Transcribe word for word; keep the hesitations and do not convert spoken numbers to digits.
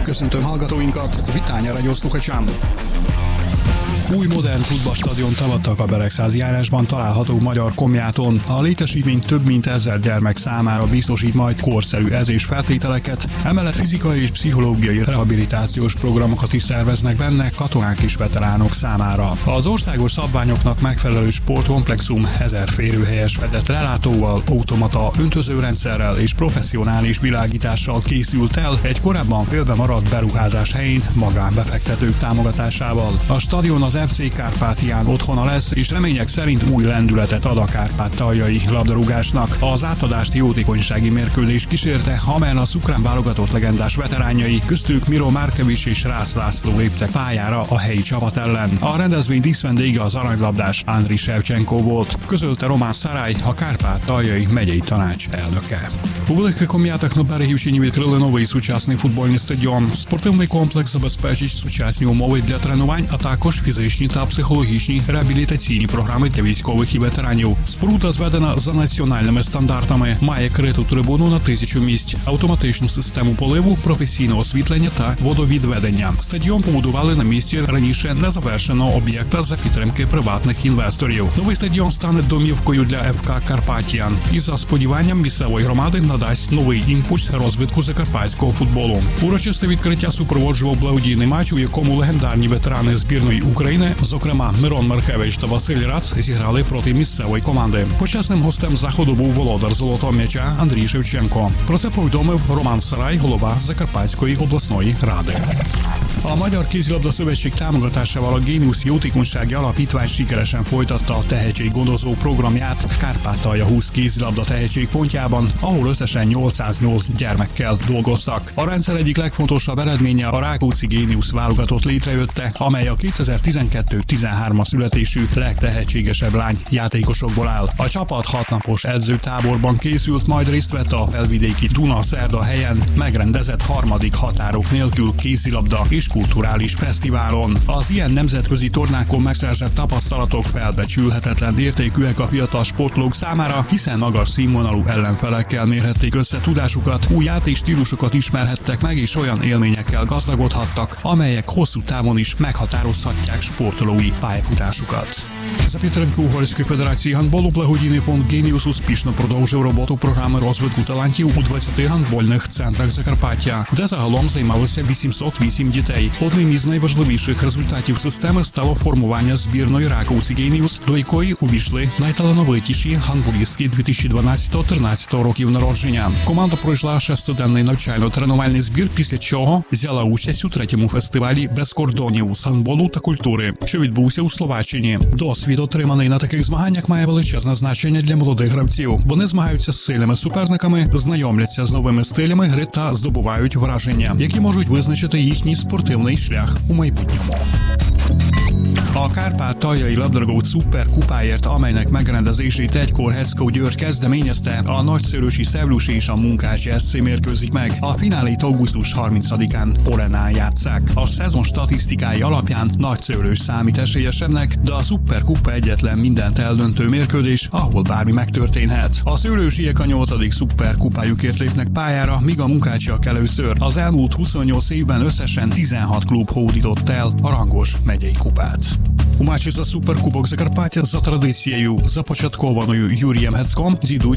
Köszöntöm hallgatóinkat, Vitánya Radio sluchačám. Új modern futballstadiont avattak a Beregszázi járásban található magyar Komjáton. A létesítmény több mint ezer gyermek számára biztosít majd korszerű edzés feltételeket, emellett fizikai és pszichológiai rehabilitációs programokat is szerveznek benne katonák és veteránok számára. Az országos szabványoknak megfelelő sportkomplexum ezer férőhelyes fedett lelátóval, automata öntözőrendszerrel és professzionális világítással készült el egy korábban félbe maradt beruházás helyén magánbefektetők támogatásával. A stadion az ef cé Kárpátián otthona lesz, és remények szerint új lendületet ad a kárpátaljai labdarúgásnak. Az átadást jótékonysági mérkőzés kísérte, amelyen a szukrán válogatott legendás veteránjai, köztük Miro Markevics és Rász László léptek pályára a helyi csapat ellen. A rendezvény díszvendége az aranylabdás Andriy Shevchenko volt, közölte Roman Szaraj, a Kárpátaljai megyei tanács elnöke. У Великих Ком'ятах на Берегівщині відкрили новий сучасний футбольний стадіон. Спортивний комплекс забезпечить сучасні умови для тренувань, а також фізичні та психологічні реабілітаційні програми для військових і ветеранів. Споруда зведена за національними стандартами, має криту трибуну на тисячу місць, автоматичну систему поливу, професійне освітлення та водовідведення. Стадіон побудували на місці раніше незавершеного об'єкта за підтримки приватних інвесторів. Новий стадіон стане домівкою для еф ка Карпатіан і за сподіванням місцевої громади надасть новий імпульс розвитку закарпатського футболу. Урочисте відкриття супроводжував благодійний матч, у якому легендарні ветерани збірної України, зокрема Мирон Маркевич та Василь Рац, зіграли проти місцевої команди. Почесним гостем заходу був володар золотого м'яча Андрій Шевченко. Про це повідомив Роман Szaraj, голова Закарпатської обласної ради. A Magyar Kézilabda Szövetség támogatásával a Géniusz Jótékonysági Alapítvány sikeresen folytatta a tehetséggondozó programját Kárpátalja húsz kézilabda tehetségpontjában, ahol összesen nyolcszáznyolc gyermekkel dolgoztak. A rendszer egyik legfontosabb eredménye a Rákóczi Géniusz válogatott létrejötte, amely a kétezer-tizenkettő tizenhárom születésű legtehetségesebb lány játékosokból áll. A csapat hatnapos edzőtáborban készült, majd részt vett a felvidéki Duna-Szerda helyen megrendezett harmadik határok nélkül kézilabda és kulturális fesztiválon. Az ilyen nemzetközi tornákon megszerzett tapasztalatok felbecsülhetetlen értékűek a fiatal sportolók számára, hiszen magas színvonalú ellenfelekkel mérhették össze tudásukat, új játékstílusokat ismerhettek meg, és olyan élményekkel gazdagodhattak, amelyek hosszú távon is meghatározhatják sportolói pályafutásukat. За підтримки Угорської Федерації гандболу благодійний фонд «Геніус» успішно продовжив роботу програми розвитку талантів у двадцяти гандбольних центрах Закарпаття, де загалом займалося вісімсот вісім дітей. Одним із найважливіших результатів системи стало формування збірної Rákóczi Géniusz, до якої увійшли найталановитіші гандболістки дві тисячі дванадцятого-тринадцятого років народження. Команда пройшла шестиденний навчально-тренувальний збір, після чого взяла участь у третьому фестивалі «Без кордонів» з гандболу та культури, що відбувся у Словаччині. Досвід, отриманий на таких змаганнях, має величезне значення для молодих гравців. Вони змагаються з сильними суперниками, знайомляться з новими стилями гри та здобувають враження, які можуть визначити їхній спортивний шлях у майбутньому. A Kárpátaljai labdarúgó szuperkupáért, amelynek megrendezését egykor Heckó György kezdeményezte, a Nagyszőlősi Szevlus és a Munkács es cé mérkőzik meg. A finálét augusztus harmincadikán Porenán játsszák. A szezon statisztikái alapján Nagyszőlős számít esélyesebbnek, de a szuperkupa egyetlen mindent eldöntő mérkőzés, ahol bármi megtörténhet. A szőlősiek a nyolcadik szuperkupájukért lépnek pályára, míg a munkácsiak először. Az elmúlt huszonnyolc évben összesen tizenhat klub hódított el a rangos megyei kupát. У матчі за Суперкубок Закарпаття за традицією, започаткованою Юрієм Гецьком, зійдуть